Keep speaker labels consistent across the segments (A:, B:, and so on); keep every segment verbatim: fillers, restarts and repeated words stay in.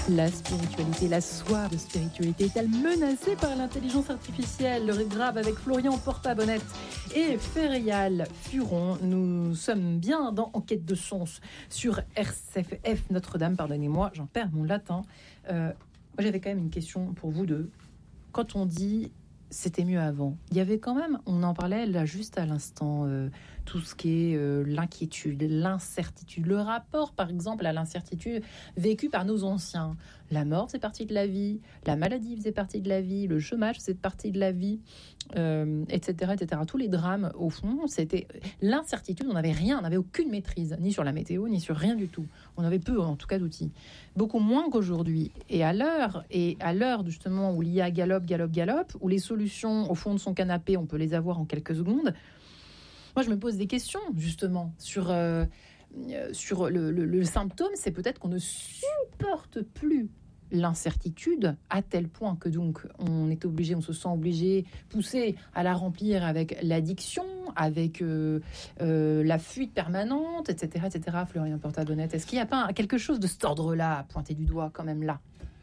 A: La spiritualité, la soif de spiritualité est-elle menacée par l'intelligence artificielle? L'heure est grave avec Florian Porta-Bonnette et Feryal Furon. Nous sommes bien dans Enquête de sens sur R C F Notre-Dame. Pardonnez-moi, j'en perds mon latin. Euh, moi, j'avais quand même une question pour vous deux. Quand on dit c'était mieux avant, il y avait quand même, on en parlait là juste à l'instant, euh, tout ce qui est euh, l'inquiétude, l'incertitude, le rapport par exemple à l'incertitude vécue par nos anciens. La mort faisait partie de la vie, la maladie faisait partie de la vie, le chômage faisait partie de la vie, euh, et cetera, et cetera. Tous les drames, au fond, c'était l'incertitude. On n'avait rien, on n'avait aucune maîtrise, ni sur la météo, ni sur rien du tout. On avait peu, en tout cas, d'outils. Beaucoup moins qu'aujourd'hui. Et à l'heure, et à l'heure justement où l'I A galope, galope, galope, où les solutions au fond de son canapé, on peut les avoir en quelques secondes. Moi, je me pose des questions, justement, sur, euh, sur le, le, le symptôme. C'est peut-être qu'on ne supporte plus l'incertitude à tel point que donc on est obligé, on se sent obligé, poussé à la remplir avec l'addiction, avec euh, euh, la fuite permanente, et cetera, et cetera. Florian Porta-Bonnette, est-ce qu'il n'y a pas quelque chose de cet ordre-là à pointer du doigt quand même là?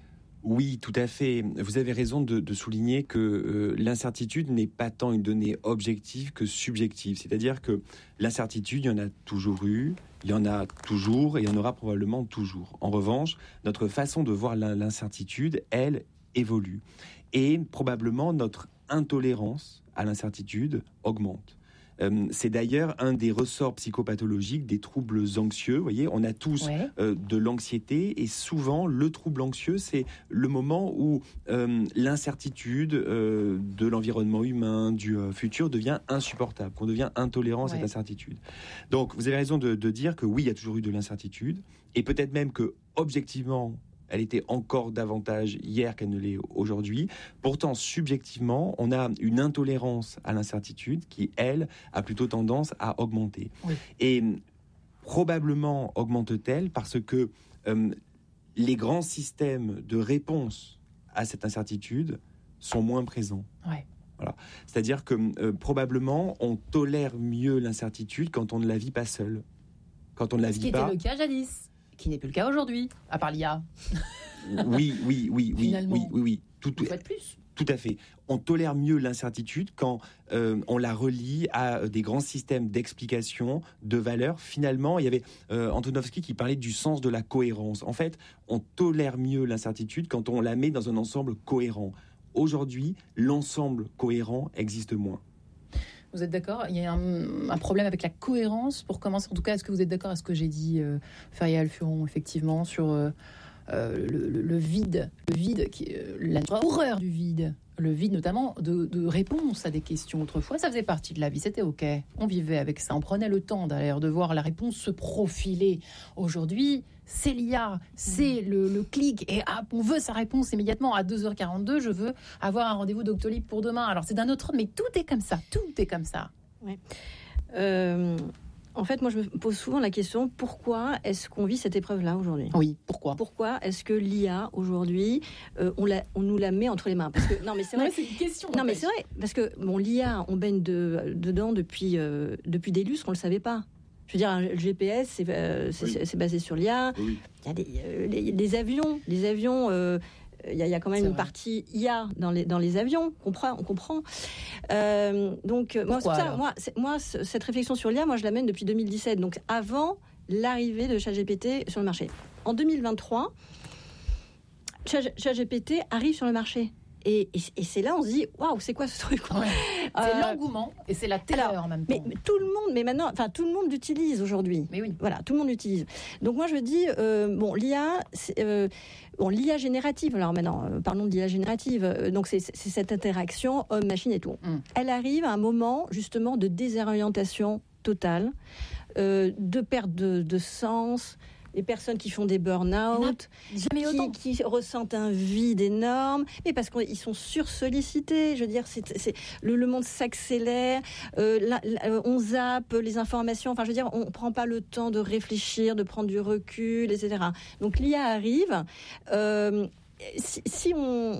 B: Oui, tout à fait. Vous avez raison de, de souligner que euh, l'incertitude n'est pas tant une donnée objective que subjective. C'est-à-dire que l'incertitude, il y en a toujours eu, il y en a toujours et il y en aura probablement toujours. En revanche, notre façon de voir l'incertitude, elle, évolue. Et probablement notre intolérance à l'incertitude augmente. Euh, c'est d'ailleurs un des ressorts psychopathologiques des troubles anxieux. Vous voyez, on a tous ouais. euh, de l'anxiété et souvent le trouble anxieux, c'est le moment où euh, l'incertitude euh, de l'environnement humain, du euh, futur devient insupportable, qu'on devient intolérant ouais. à cette incertitude. Donc, vous avez raison de, de dire que oui, il y a toujours eu de l'incertitude et peut-être même que objectivement, elle était encore davantage hier qu'elle ne l'est aujourd'hui. Pourtant, subjectivement, on a une intolérance à l'incertitude qui, elle, a plutôt tendance à augmenter. Oui. Et probablement augmente-t-elle parce que euh, les grands systèmes de réponse à cette incertitude sont moins présents.
A: Ouais.
B: Voilà. C'est-à-dire que euh, probablement, on tolère mieux l'incertitude quand on ne la vit pas seul. Quand on ne la vit pas...
A: Ce qui était le cas jadis. Qui n'est plus le cas aujourd'hui, à part l'I A.
B: Oui, oui, oui, oui,
A: Finalement,
B: oui, oui, oui.
A: Tout, tout, plus.
B: Tout à fait. On tolère mieux l'incertitude quand euh, on la relie à des grands systèmes d'explication, de valeurs. Finalement, il y avait euh, Antonovsky qui parlait du sens de la cohérence. En fait, on tolère mieux l'incertitude quand on la met dans un ensemble cohérent. Aujourd'hui, l'ensemble cohérent existe moins.
A: Vous êtes d'accord? Il y a un, un problème avec la cohérence. Pour commencer, en tout cas, est-ce que vous êtes d'accord à ce que j'ai dit, euh, Feryal Furon, effectivement, sur euh, euh, le, le, le vide, le vide, qui, euh, la horreur du vide, le vide notamment de, de réponse à des questions. Autrefois, ça faisait partie de la vie, c'était ok. On vivait avec ça, on prenait le temps d'ailleurs de voir la réponse se profiler. Aujourd'hui, c'est l'I A, c'est le, le clic, et hop, on veut sa réponse immédiatement. À deux heures quarante-deux, je veux avoir un rendez-vous Doctolib pour demain. Alors c'est d'un autre, mais tout est comme ça, tout est comme ça.
C: Ouais. Euh, en fait, moi je me pose souvent la question, pourquoi est-ce qu'on vit cette épreuve-là aujourd'hui ?
A: Oui, pourquoi ?
C: Pourquoi est-ce que l'I A aujourd'hui, euh, on, la, on nous la met entre les mains ? Parce que non, mais c'est vrai.
A: non, c'est une question.
C: Non, mais c'est vrai, parce que bon, l'I A, on baigne de, dedans depuis euh, depuis des lustres, on le savait pas. Je veux dire, le G P S, c'est, euh, c'est, oui. c'est basé sur l'I A. Oui. Il y a des, euh, les, les avions, les avions. Euh, il y a, il y a quand même c'est une vrai. Partie I A dans les dans les avions. On comprend, on comprend. Euh, donc Pourquoi, moi, c'est ça, moi, c'est, moi, cette réflexion sur l'I A, moi, je la mène depuis deux mille dix-sept. Donc avant l'arrivée de ChatGPT sur le marché. En deux mille vingt-trois, ChatGPT arrive sur le marché. Et, et, et c'est là on se dit waouh, c'est quoi ce truc
A: ouais. C'est euh, l'engouement et c'est la terreur alors, en même temps.
C: Mais, mais tout le monde, mais maintenant, enfin tout le monde l'utilise aujourd'hui.
A: Mais oui,
C: voilà, tout le monde l'utilise. Donc moi je me dis euh, bon l'I A, c'est, euh, bon l'I A générative. Alors maintenant euh, parlons de l'I A générative. Euh, donc c'est, c'est cette interaction homme-machine et tout. Mm. Elle arrive à un moment justement de désorientation totale, euh, de perte de, de sens. Les personnes qui font des burn-out, qui, qui ressentent un vide énorme, mais parce qu'ils sont sursollicités. Je veux dire, c'est, c'est, le, le monde s'accélère, euh, la, la, on zappe les informations. Enfin, je veux dire, on prend pas le temps de réfléchir, de prendre du recul, et cetera. Donc l'I A arrive. Euh, si, si on, on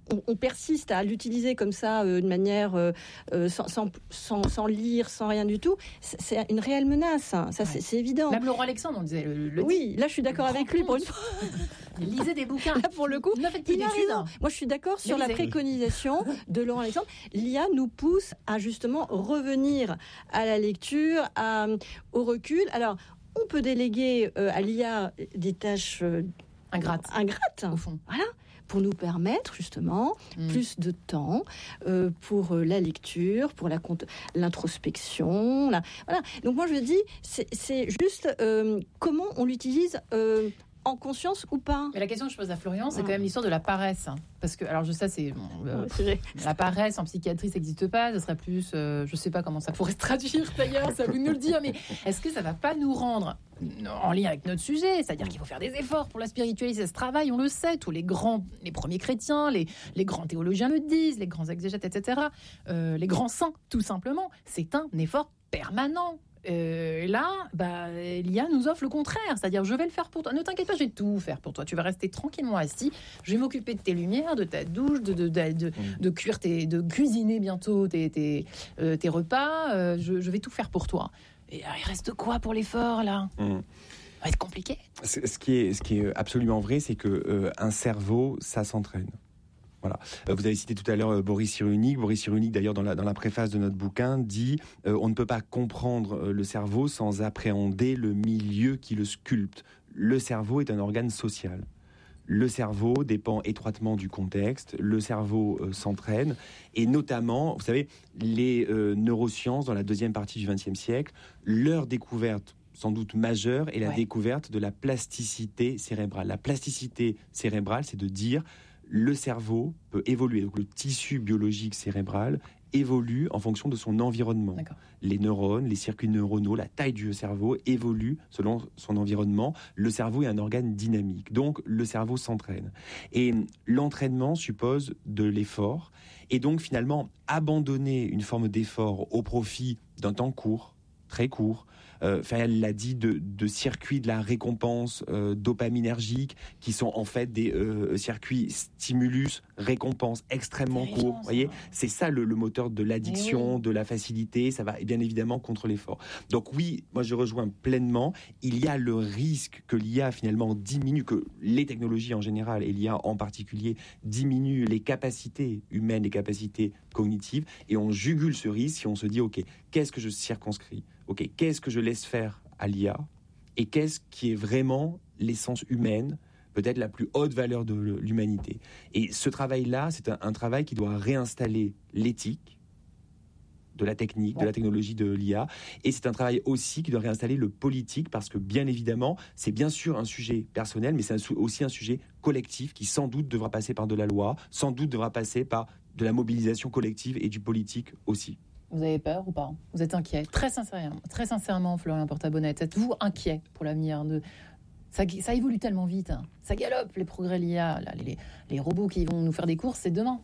C: on, on persiste à l'utiliser comme ça, euh, de manière euh, sans, sans, sans, sans lire, sans rien du tout, c'est, c'est une réelle menace. Hein. Ça, ouais. c'est, c'est évident.
A: Même Laurent Alexandre, on disait. Le, le
C: oui, là, je suis d'accord avec lui pour une fois.
A: Lisez des bouquins.
C: Là, pour le coup,
A: il a raison.
C: Moi, je suis d'accord sur la préconisation de Laurent Alexandre. L'I A nous pousse à justement revenir à la lecture, à, au recul. Alors, on peut déléguer euh, à l'I A des tâches euh,
A: ingrates,
C: ingrates,
A: au fond.
C: Voilà. Pour nous permettre justement mmh. plus de temps euh, pour la lecture, pour la l'introspection. La, voilà. Donc moi je dis, c'est, c'est juste euh, comment on l'utilise euh, en conscience ou pas.
A: Mais la question que je pose à Florian, c'est ah. quand même l'histoire de la paresse. Hein. Parce que, alors je sais, c'est, bon, euh,
C: ouais, c'est vrai.
A: La paresse en psychiatrie, ça n'existe pas. Ce serait plus, euh, je sais pas comment ça pourrait se traduire d'ailleurs, ça vous nous le dire. Mais est-ce que ça va pas nous rendre en lien avec notre sujet, c'est-à-dire qu'il faut faire des efforts pour la spiritualité, ça se travaille, on le sait, tous les grands, les premiers chrétiens, les, les grands théologiens le disent, les grands exégètes, et cetera, euh, les grands saints, tout simplement, c'est un effort permanent. Euh, là, bah, l'I A nous offre le contraire, c'est-à-dire je vais le faire pour toi. Ne t'inquiète pas, je vais tout faire pour toi. Tu vas rester tranquillement assis. Je vais m'occuper de tes lumières, de ta douche, de de de, de, de cuire tes, de cuisiner bientôt tes tes, euh, tes repas. Euh, je, je vais tout faire pour toi. Et alors, il reste quoi pour l'effort là ? mmh. Ça va être compliqué.
B: Ce qui est ce qui est absolument vrai, c'est que euh, un cerveau, ça s'entraîne. Voilà. Vous avez cité tout à l'heure euh, Boris Cyrulnik. Boris Cyrulnik, d'ailleurs, dans la, dans la préface de notre bouquin, dit euh, on ne peut pas comprendre euh, le cerveau sans appréhender le milieu qui le sculpte. Le cerveau est un organe social. Le cerveau dépend étroitement du contexte. Le cerveau euh, s'entraîne. Et notamment, vous savez, les euh, neurosciences, dans la deuxième partie du vingtième siècle, leur découverte sans doute majeure est la ouais. découverte de la plasticité cérébrale. La plasticité cérébrale, c'est de dire le cerveau peut évoluer. Donc, le tissu biologique cérébral évolue en fonction de son environnement. D'accord. Les neurones, les circuits neuronaux, la taille du cerveau évolue selon son environnement. Le cerveau est un organe dynamique. Donc, le cerveau s'entraîne. Et l'entraînement suppose de l'effort. Et donc, finalement, abandonner une forme d'effort au profit d'un temps court, très court, Euh, Fayal l'a dit, de, de circuits de la récompense euh, dopaminergique qui sont en fait des euh, circuits stimulus récompense extrêmement courts. Vous voyez, c'est ça le, le moteur de l'addiction, oui. de la facilité. Ça va bien évidemment contre l'effort. Donc oui, moi je rejoins pleinement. Il y a le risque que l'I A finalement diminue, que les technologies en général et l'I A en particulier diminuent les capacités humaines, les capacités cognitives, et on jugule ce risque si on se dit ok, qu'est-ce que je circonscris ? Ok, qu'est-ce que je laisse faire à l'I A et qu'est-ce qui est vraiment l'essence humaine, peut-être la plus haute valeur de l'humanité. Et ce travail-là, c'est un, un travail qui doit réinstaller l'éthique de la technique, de la technologie de l'I A, et c'est un travail aussi qui doit réinstaller le politique, parce que bien évidemment, c'est bien sûr un sujet personnel, mais c'est un, aussi un sujet collectif qui sans doute devra passer par de la loi, sans doute devra passer par de la mobilisation collective et du politique aussi.
A: Vous avez peur ou pas ? Vous êtes inquiet ? Très sincèrement, très sincèrement, Florian Porta-Bonnette, êtes-vous inquiet pour l'avenir de... ça, ça évolue tellement vite, hein. Ça galope, les progrès l'I A, là, les, les robots qui vont nous faire des courses, c'est demain.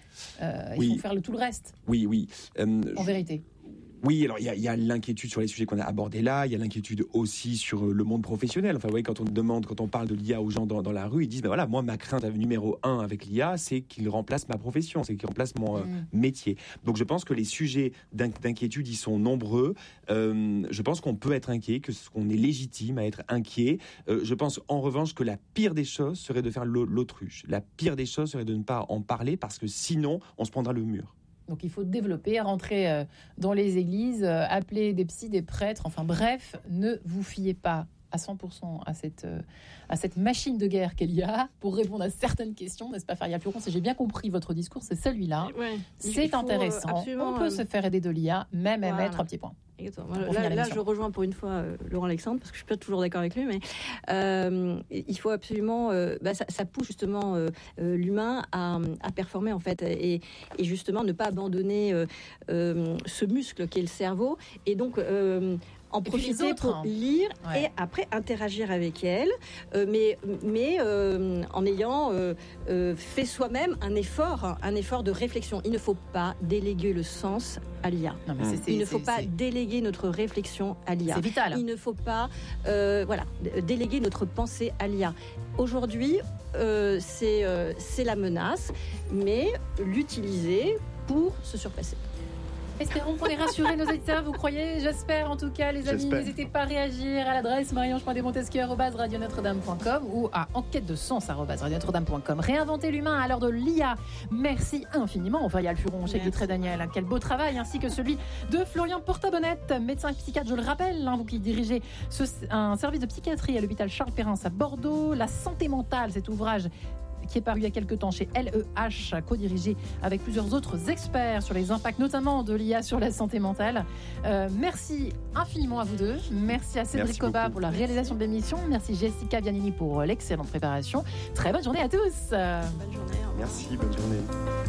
A: Euh, oui. Il faut faire le, tout le reste.
B: Oui, oui. Euh,
A: en je... vérité.
B: Oui, alors il y, y a l'inquiétude sur les sujets qu'on a abordés là, il y a l'inquiétude aussi sur le monde professionnel. Enfin, vous voyez, quand on demande, quand on parle de l'I A aux gens dans, dans la rue, ils disent, ben voilà, moi, ma crainte numéro un avec l'I A, c'est qu'il remplace ma profession, c'est qu'il remplace mon euh, mmh. métier. Donc, je pense que les sujets d'inquiétude, ils sont nombreux. Euh, je pense qu'on peut être inquiet, que qu'on est légitime à être inquiet. Euh, je pense, en revanche, que la pire des choses serait de faire l'autruche. La pire des choses serait de ne pas en parler, parce que sinon, on se prendra le mur.
A: Donc il faut développer, rentrer euh, dans les églises, euh, appeler des psys, des prêtres, enfin bref, ne vous fiez pas à cent pour cent à cette, euh, à cette machine de guerre qu'elle y a pour répondre à certaines questions, n'est-ce pas, Faria Florent ? Si j'ai bien compris votre discours, c'est celui-là. Ouais, c'est faut, intéressant. On peut euh... se faire aider de l'I A, même voilà. à mettre un petit point.
C: Là, là je rejoins pour une fois euh, Laurent Alexandre, parce que je ne suis pas toujours d'accord avec lui, mais euh, il faut absolument... Euh, bah, ça, ça pousse justement euh, l'humain à, à performer, en fait, et, et justement ne pas abandonner euh, euh, ce muscle qu'est le cerveau. Et donc... Euh, en profiter pour lire ouais. et après interagir avec elle, euh, mais, mais euh, en ayant euh, euh, fait soi-même un effort, un effort de réflexion. Il ne faut pas déléguer le sens à l'I A. Non, mais c'est, c'est, Il ne faut c'est, pas c'est... déléguer notre réflexion à l'I A.
A: C'est vital.
C: Il ne faut pas euh, voilà, déléguer notre pensée à l'I A. Aujourd'hui, euh, c'est, euh, c'est la menace, mais l'utiliser pour se surpasser.
A: Espérons qu'on ait rassuré nos auditeurs, vous croyez? J'espère en tout cas, les amis. J'espère. N'hésitez pas à réagir à l'adresse mariange point desmontesquieu arobase radio notre dame point com ou à enquête de sens arobase radio notre dame point com. Réinventer l'humain à l'heure de l'I A. Merci infiniment, Ferial Furon, chez Guy Daniel. Quel beau travail, ainsi que celui de Florian Porta-Bonnette, médecin psychiatre, je le rappelle, hein, vous qui dirigez ce, un service de psychiatrie à l'hôpital Charles Perrin à Bordeaux. La santé mentale, cet ouvrage qui est paru il y a quelques temps chez L E H, co-dirigé avec plusieurs autres experts sur les impacts notamment de l'I A sur la santé mentale. Euh, merci infiniment à vous deux. Merci à Cédric Cobat pour la réalisation de l'émission. Merci Jessica Vianini pour l'excellente préparation. Très bonne journée à tous.
C: Bonne journée.
B: Merci, bonne journée.